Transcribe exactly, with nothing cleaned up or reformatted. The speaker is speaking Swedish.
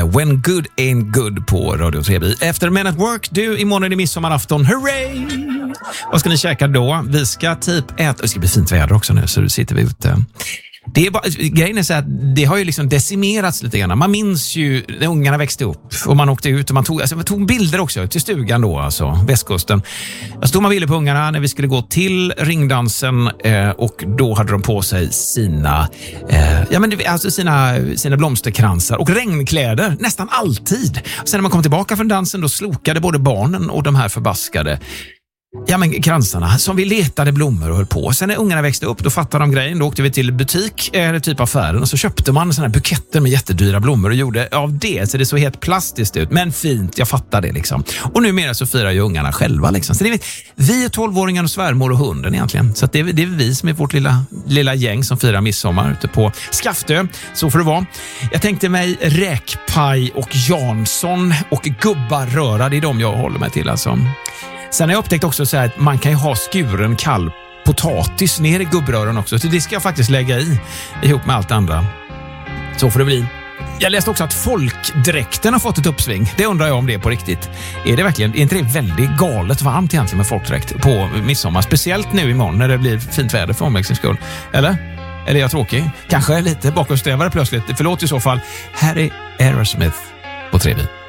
When Good Ain't Good på Radio tre B. Efter Men at Work, du, imorgon är det midsommarafton. Hurray! Vad ska ni käka då? Vi ska typ äta... Det ska bli fint väder också nu, så då sitter vi ute. Det är bara, grejen är så att det har ju liksom decimerats lite grann. Man minns ju när ungarna växte upp och man åkte ut och man tog, alltså man tog bilder också till stugan då, alltså västkusten. Jag stod man ville på ungarna när vi skulle gå till ringdansen eh, och då hade de på sig sina, eh, ja men alltså sina, sina blomsterkransar och regnkläder nästan alltid. Sen när man kom tillbaka från dansen då slokade både barnen och de här förbaskade Ja men kransarna som vi letade blommor och höll på. Sen när ungarna växte upp då fattade de grejen. Då åkte vi till butik eller typ affären och så köpte man såna här buketter med jättedyra blommor och gjorde av det så det såg helt plastiskt ut. Men fint, jag fattar det liksom. Och numera så firar ju ungarna själva liksom. Så det är vi är tolvåringen och svärmor och hunden egentligen. Så att det, är, det är vi som är vårt lilla, lilla gäng som firar midsommar ute på Skaftö. Så får det vara. Jag tänkte mig räkpaj och Jansson och gubbarröra. Det är de jag håller mig till alltså. Sen har jag upptäckt också så här att man kan ju ha skuren kall potatis ner i gubbrören också. Så det ska jag faktiskt lägga i ihop med allt andra. Så får det bli. Jag läste också att folkdräkten har fått ett uppsving. Det undrar jag om det är på riktigt. Är det verkligen, är inte det väldigt galet varmt egentligen med folkdräkt på midsommar? Speciellt nu imorgon när det blir fint väder för omväxlings skull. Eller? Eller är jag tråkig? Kanske lite bakåtsträvare plötsligt. Förlåt i så fall. Här är Aerosmith på tre B.